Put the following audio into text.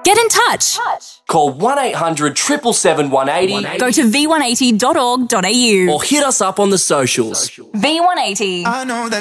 Get in touch. Call 1800 777 180 Go to v180.org.au or hit us up on the socials. V180. I know that